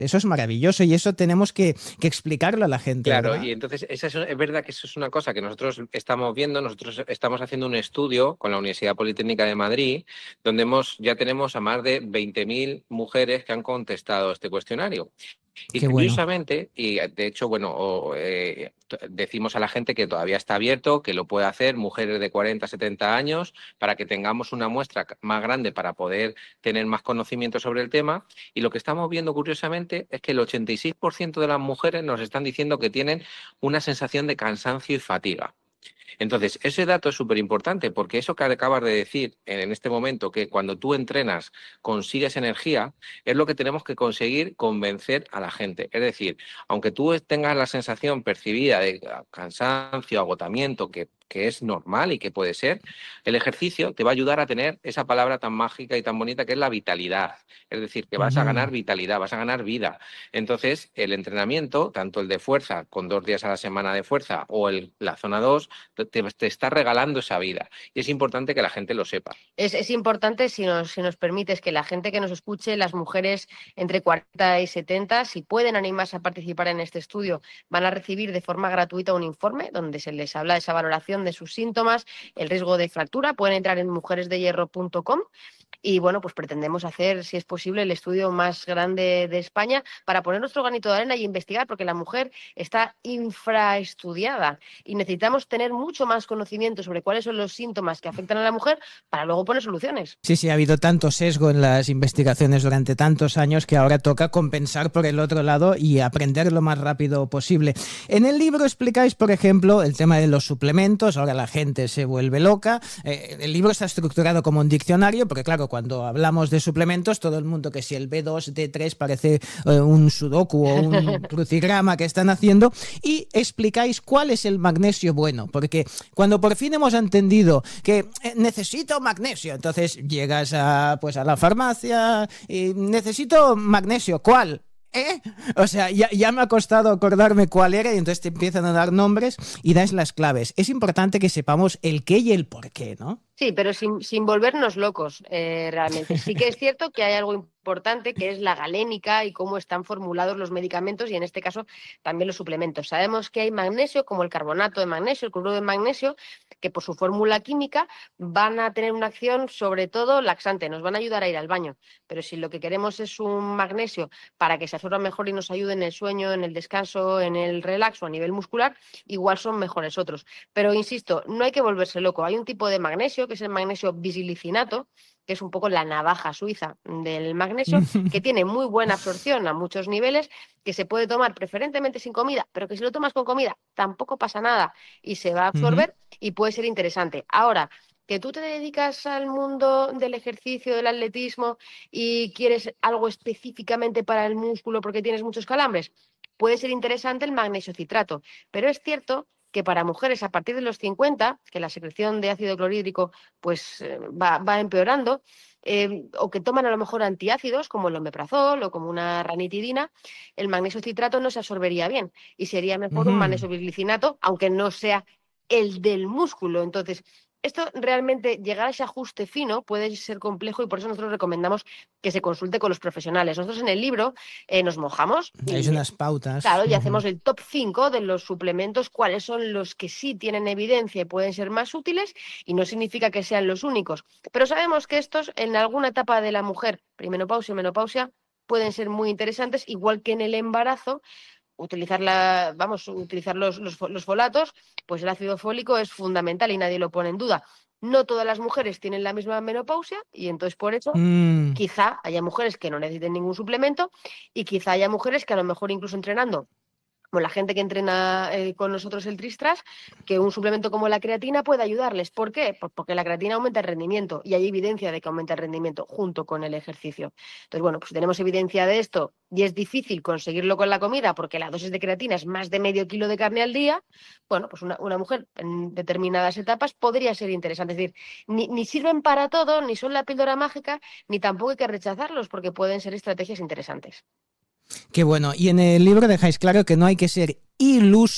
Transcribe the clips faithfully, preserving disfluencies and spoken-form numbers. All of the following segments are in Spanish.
Eso es maravilloso y eso tenemos que, que explicarlo a la gente, Claro, ¿verdad? y entonces esa es, es verdad que eso es una cosa que nosotros estamos viendo. Nosotros estamos haciendo un estudio con la Universidad Politécnica de Madrid, donde hemos, ya tenemos a más de veinte mil mujeres que han contestado este cuestionario. Y Qué bueno. curiosamente, y de hecho, bueno, o, eh, decimos a la gente que todavía está abierto, que lo puede hacer mujeres de cuarenta, setenta años, para que tengamos una muestra más grande para poder tener más conocimiento sobre el tema. Y lo que estamos viendo curiosamente es que el ochenta y seis por ciento de las mujeres nos están diciendo que tienen una sensación de cansancio y fatiga. Entonces, ese dato es súper importante porque eso que acabas de decir en este momento, que cuando tú entrenas consigues energía, es lo que tenemos que conseguir convencer a la gente. Es decir, aunque tú tengas la sensación percibida de cansancio, agotamiento, que, que es normal y que puede ser, el ejercicio te va a ayudar a tener esa palabra tan mágica y tan bonita que es la vitalidad. Es decir, que vas a ganar Ujú. vitalidad, vas a ganar vida. Entonces, el entrenamiento, tanto el de fuerza, con dos días a la semana de fuerza, o el, la zona dos, te, te está regalando esa vida. Y es importante que la gente lo sepa. Es, es importante, si nos, si nos permites, que la gente que nos escuche, las mujeres entre cuarenta y setenta, si pueden animarse a participar en este estudio, van a recibir de forma gratuita un informe donde se les habla de esa valoración de sus síntomas, el riesgo de fractura. Pueden entrar en mujeres de hierro punto com. Y bueno, pues pretendemos hacer, si es posible, el estudio más grande de España para poner nuestro granito de arena y investigar, porque la mujer está infraestudiada y necesitamos tener mucho más conocimiento sobre cuáles son los síntomas que afectan a la mujer para luego poner soluciones. Sí, sí, ha habido tanto sesgo en las investigaciones durante tantos años que ahora toca compensar por el otro lado y aprender lo más rápido posible. En el libro explicáis, por ejemplo, el tema de los suplementos. Ahora la gente se vuelve loca. Eh, el libro está estructurado como un diccionario, porque claro, cuando hablamos de suplementos, todo el mundo, que si el B dos, D tres, parece eh, un sudoku o un crucigrama que están haciendo, y explicáis cuál es el magnesio bueno, porque cuando por fin hemos entendido que eh, necesito magnesio, entonces llegas a, pues a la farmacia y necesito magnesio, ¿cuál? ¿Eh? O sea, ya, ya me ha costado acordarme cuál era y entonces te empiezan a dar nombres y das las claves. Es importante que sepamos el qué y el por qué, ¿no? Sí, pero sin, sin volvernos locos, eh, realmente. Sí que es cierto que hay algo importante, que es la galénica y cómo están formulados los medicamentos y en este caso también los suplementos. Sabemos que hay magnesio, como el carbonato de magnesio, el cloruro de magnesio, que por su fórmula química van a tener una acción sobre todo laxante, nos van a ayudar a ir al baño. Pero si lo que queremos es un magnesio para que se absorba mejor y nos ayude en el sueño, en el descanso, en el relax o a nivel muscular, igual son mejores otros. Pero insisto, no hay que volverse loco. Hay un tipo de magnesio, que es el magnesio bisilicinato, que es un poco la navaja suiza del magnesio, que tiene muy buena absorción a muchos niveles, que se puede tomar preferentemente sin comida, pero que si lo tomas con comida tampoco pasa nada y se va a absorber y puede ser interesante. Ahora, que tú te dedicas al mundo del ejercicio, del atletismo y quieres algo específicamente para el músculo porque tienes muchos calambres, puede ser interesante el magnesio citrato, pero es cierto que para mujeres a partir de los cincuenta, que la secreción de ácido clorhídrico pues eh, va, va empeorando, eh, o que toman a lo mejor antiácidos como el omeprazol o como una ranitidina, el magnesio citrato no se absorbería bien y sería mejor un magnesio bisglicinato, aunque no sea el del músculo. Entonces, esto realmente, llegar a ese ajuste fino puede ser complejo y por eso nosotros recomendamos que se consulte con los profesionales. Nosotros en el libro eh, nos mojamos. Hay Y, unas pautas. claro, y Uh-huh. hacemos el top cinco de los suplementos, cuáles son los que sí tienen evidencia y pueden ser más útiles, y no significa que sean los únicos. Pero sabemos que estos en alguna etapa de la mujer, perimenopausia y menopausia, pueden ser muy interesantes, igual que en el embarazo. Utilizar la, vamos, utilizar los, los, los folatos, pues el ácido fólico es fundamental y nadie lo pone en duda. No todas las mujeres tienen la misma menopausia y entonces por eso mm. quizá haya mujeres que no necesiten ningún suplemento y quizá haya mujeres que a lo mejor incluso entrenando, como la gente que entrena eh, con nosotros el Tristras, que un suplemento como la creatina puede ayudarles. ¿Por qué? Pues porque la creatina aumenta el rendimiento y hay evidencia de que aumenta el rendimiento junto con el ejercicio. Entonces, bueno, pues si tenemos evidencia de esto y es difícil conseguirlo con la comida porque la dosis de creatina es más de medio kilo de carne al día, bueno, pues una, una mujer en determinadas etapas podría ser interesante. Es decir, ni, ni sirven para todo, ni son la píldora mágica, ni tampoco hay que rechazarlos porque pueden ser estrategias interesantes. Qué bueno. Y en el libro dejáis claro que no hay que ser iluso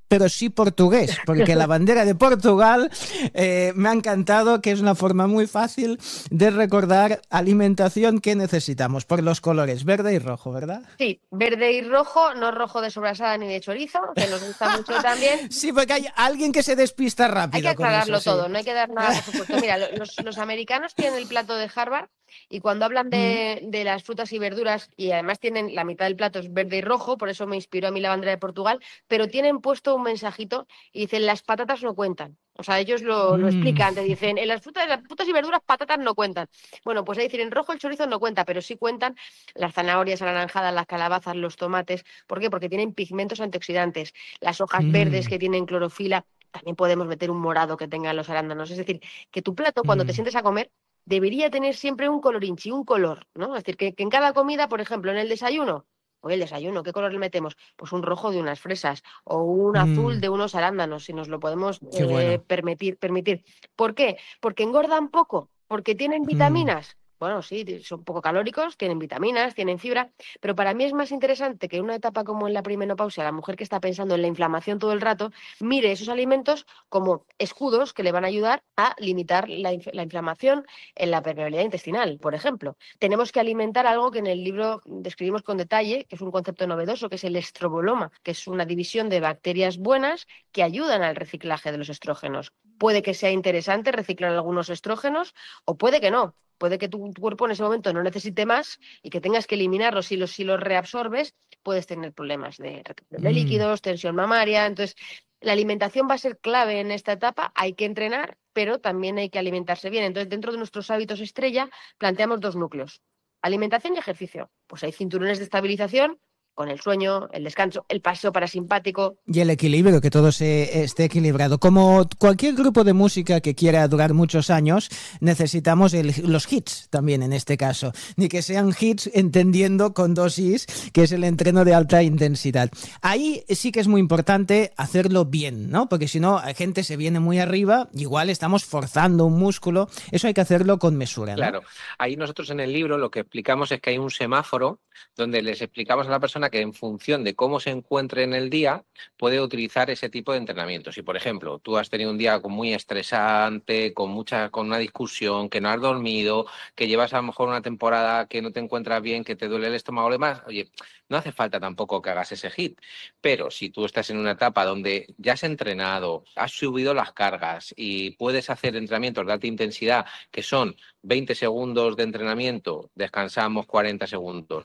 pero sí portugués, porque la bandera de Portugal eh, me ha encantado, que es una forma muy fácil de recordar alimentación que necesitamos por los colores verde y rojo, ¿verdad? Sí, verde y rojo, no rojo de sobrasada ni de chorizo, que nos gusta mucho también. Sí, porque hay alguien que se despista rápido. Hay que aclararlo con eso, todo, sí. no hay que dar nada por supuesto. Mira, los, los americanos tienen el plato de Harvard y cuando hablan de, de las frutas y verduras, y además tienen la mitad del plato es verde y rojo, por eso me inspiró a mí la bandera de Portugal, pero tienen puesto un mensajito y dicen las patatas no cuentan. O sea, ellos lo, lo Mm. explican, te dicen, en las frutas, las frutas y verduras patatas no cuentan. Bueno, pues ahí dicen, en rojo el chorizo no cuenta, pero sí cuentan las zanahorias anaranjadas, las calabazas, los tomates. ¿Por qué? Porque tienen pigmentos antioxidantes, las hojas Mm. verdes que tienen clorofila. También podemos meter un morado que tengan los arándanos. Es decir, que tu plato, cuando te Mm. sientes a comer, debería tener siempre un colorinchi, un color, ¿no? Es decir, que, que en cada comida, por ejemplo, en el desayuno, oye, el desayuno, ¿qué color le metemos? Pues un rojo de unas fresas o un azul Mm. de unos arándanos, si nos lo podemos Qué eh, bueno. permitir, permitir. ¿Por qué? Porque engordan poco, porque tienen Mm. vitaminas. Bueno, sí, son poco calóricos, tienen vitaminas, tienen fibra, pero para mí es más interesante que en una etapa como en la perimenopausia, la mujer que está pensando en la inflamación todo el rato, mire esos alimentos como escudos que le van a ayudar a limitar la, inf la inflamación en la permeabilidad intestinal, por ejemplo. Tenemos que alimentar algo que en el libro describimos con detalle, que es un concepto novedoso, que es el estroboloma, que es una división de bacterias buenas que ayudan al reciclaje de los estrógenos. Puede que sea interesante reciclar algunos estrógenos o puede que no. Puede que tu, tu cuerpo en ese momento no necesite más y que tengas que eliminarlos. Si los, si los reabsorbes, puedes tener problemas de retención de Mm. líquidos, tensión mamaria. Entonces, la alimentación va a ser clave en esta etapa. Hay que entrenar, pero también hay que alimentarse bien. Entonces, dentro de nuestros hábitos estrella, planteamos dos núcleos: alimentación y ejercicio. Pues hay cinturones de estabilización con el sueño, el descanso, el paseo parasimpático. Y el equilibrio, que todo se esté equilibrado. Como cualquier grupo de música que quiera durar muchos años, necesitamos el, los hits también en este caso. Ni que sean hits entendiendo con dosis, que es el entreno de alta intensidad. Ahí sí que es muy importante hacerlo bien, ¿no? Porque si no, la gente se viene muy arriba, igual estamos forzando un músculo. Eso hay que hacerlo con mesura, ¿no? Claro. Ahí nosotros en el libro lo que explicamos es que hay un semáforo donde les explicamos a la persona que en función de cómo se encuentre en el día puede utilizar ese tipo de entrenamiento. Si, por ejemplo, tú has tenido un día muy estresante, con mucha, con una discusión, que no has dormido, que llevas a lo mejor una temporada que no te encuentras bien, que te duele el estómago y demás, oye, no hace falta tampoco que hagas ese hit. Pero si tú estás en una etapa donde ya has entrenado, has subido las cargas y puedes hacer entrenamientos de alta intensidad, que son veinte segundos de entrenamiento, descansamos cuarenta segundos,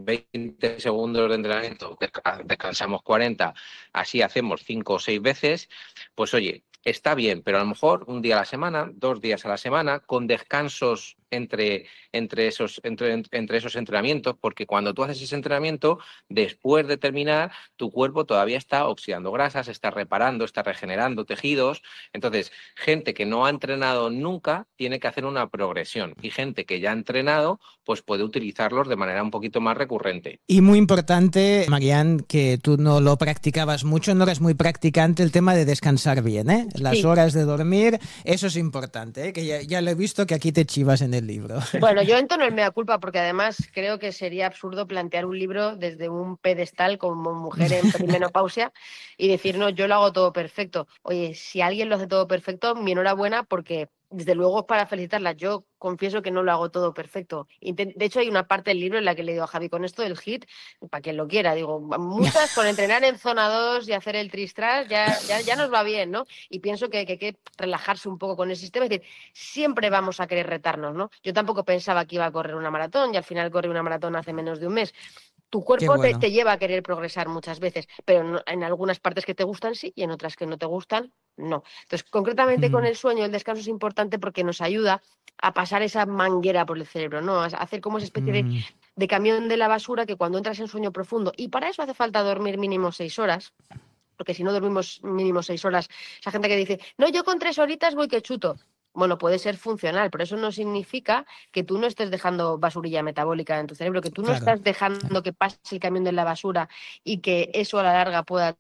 veinte segundos de entrenamiento, descansamos cuarenta, así hacemos cinco o seis veces, pues oye, está bien, pero a lo mejor un día a la semana, dos días a la semana, con descansos entre, entre, esos, entre, entre esos entrenamientos, porque cuando tú haces ese entrenamiento, después de terminar, tu cuerpo todavía está oxidando grasas, está reparando, está regenerando tejidos. Entonces, gente que no ha entrenado nunca tiene que hacer una progresión y gente que ya ha entrenado, pues puede utilizarlos de manera un poquito más recurrente. Y muy importante, Marian, que tú no lo practicabas mucho, no eras muy practicante, el tema de descansar bien, ¿eh? Las Sí. horas de dormir, eso es importante, ¿eh? Que ya, ya lo he visto que aquí te chivas en el libro. Bueno, yo entono el mea culpa porque además creo que sería absurdo plantear un libro desde un pedestal como mujer en perimenopausia y decir, no, yo lo hago todo perfecto. Oye, si alguien lo hace todo perfecto, mi enhorabuena, porque desde luego es para felicitarla. Yo confieso que no lo hago todo perfecto. De hecho, hay una parte del libro en la que le digo a Javi, con esto del hit, para quien lo quiera, digo, muchas con entrenar en zona dos y hacer el tristras ya, ya, ya nos va bien, ¿no? Y pienso que, que hay que relajarse un poco con el sistema, es decir, siempre vamos a querer retarnos, ¿no? Yo tampoco pensaba que iba a correr una maratón y al final corrí una maratón hace menos de un mes. Tu cuerpo bueno. te, te lleva a querer progresar muchas veces, pero no, en algunas partes que te gustan sí y en otras que no te gustan no. Entonces, concretamente mm. con el sueño, el descanso es importante porque nos ayuda a pasar esa manguera por el cerebro, ¿no? A hacer como esa especie mm. de, de camión de la basura que cuando entras en sueño profundo, y para eso hace falta dormir mínimo seis horas, porque si no dormimos mínimo seis horas, esa gente que dice, no, yo con tres horitas voy que chuto. Bueno, puede ser funcional, pero eso no significa que tú no estés dejando basurilla metabólica en tu cerebro, que tú no claro, estás dejando claro. que pase el camión de la basura y que eso a la larga pueda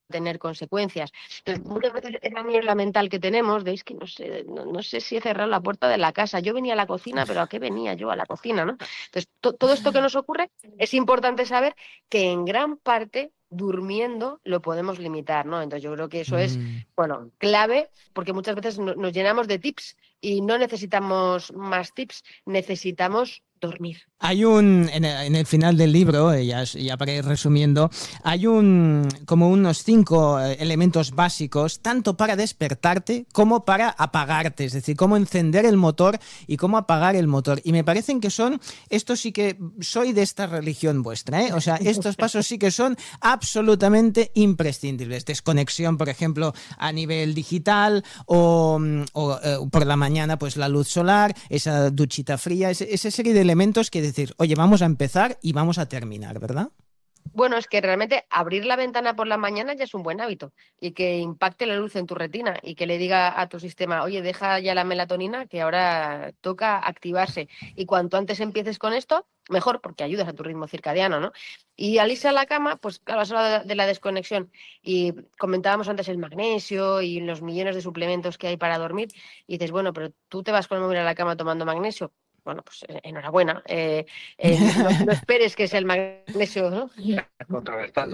tener consecuencias. Entonces, muchas veces esa mierda mental que tenemos, de es que no sé, no, no sé si he cerrado la puerta de la casa, yo venía a la cocina, pero ¿a qué venía yo a la cocina, no? Entonces, to, todo esto que nos ocurre, es importante saber que en gran parte durmiendo lo podemos limitar, ¿no? Entonces yo creo que eso es, Mm. bueno, clave, porque muchas veces no, nos llenamos de tips y no necesitamos más tips, necesitamos dormir. Hay un, en el, en el final del libro, eh, ya, ya para ir resumiendo, hay un como unos cinco eh, elementos básicos, tanto para despertarte como para apagarte, es decir, cómo encender el motor y cómo apagar el motor. Y me parecen que son, esto sí que soy de esta religión vuestra, ¿eh? O sea, estos pasos sí que son absolutamente imprescindibles. Desconexión, por ejemplo, a nivel digital o, o eh, por la mañana, pues la luz solar, esa duchita fría, ese, esa serie de elementos que decir, oye, vamos a empezar y vamos a terminar, ¿verdad? Bueno, es que realmente abrir la ventana por la mañana ya es un buen hábito y que impacte la luz en tu retina y que le diga a tu sistema, oye, deja ya la melatonina que ahora toca activarse. Y cuanto antes empieces con esto, mejor, porque ayudas a tu ritmo circadiano, ¿no? Y al irse a la cama, pues claro, has hablado de la desconexión y comentábamos antes el magnesio y los millones de suplementos que hay para dormir y dices, bueno, pero tú te vas con el móvil a la cama tomando magnesio. Bueno, pues enhorabuena. Eh, eh, no, no esperes que sea el magnesio, ¿no? Contrarrestando.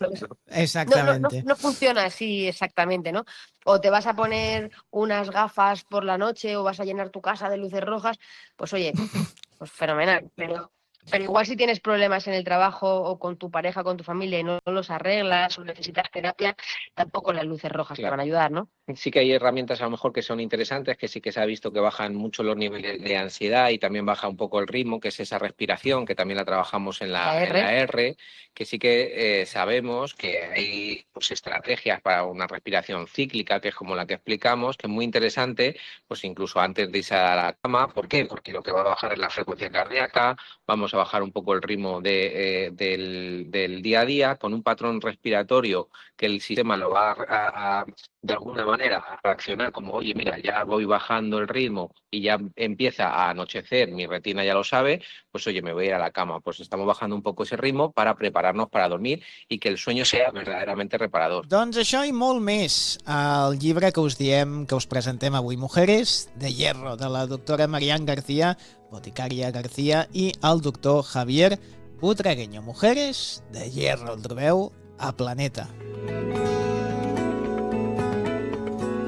Exactamente. No, no, no, no funciona así exactamente, ¿no? O te vas a poner unas gafas por la noche o vas a llenar tu casa de luces rojas, pues oye, pues fenomenal. Pero, pero igual si tienes problemas en el trabajo o con tu pareja, con tu familia y no los arreglas o necesitas terapia, tampoco las luces rojas Claro. te van a ayudar, ¿no? Sí que hay herramientas a lo mejor que son interesantes, que sí que se ha visto que bajan mucho los niveles de ansiedad y también baja un poco el ritmo, que es esa respiración, que también la trabajamos en la, La en R. la R, que sí que eh, sabemos que hay pues, estrategias para una respiración cíclica, que es como la que explicamos, que es muy interesante, pues incluso antes de irse a la cama. ¿Por qué? Porque lo que va a bajar es la frecuencia cardíaca, vamos a bajar un poco el ritmo de, eh, del, del día a día, con un patrón respiratorio que el sistema lo va a, a, a de alguna manera a reaccionar como, oye, mira, ya voy bajando el ritmo y ya empieza a anochecer, mi retina ya lo sabe, pues oye, me voy a ir a la cama. Pues estamos bajando un poco ese ritmo para prepararnos para dormir y que el sueño sea verdaderamente reparador. Doncs això i molt més al llibre que us diem, que us presentem avui, Mujeres de Hierro, de la doctora Marian García, boticària García, i el doctor Javier Butragueño. Mujeres de Hierro, el trobeu a Planeta.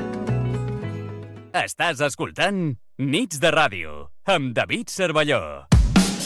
Estàs escoltant Nits de Ràdio amb David Cervelló.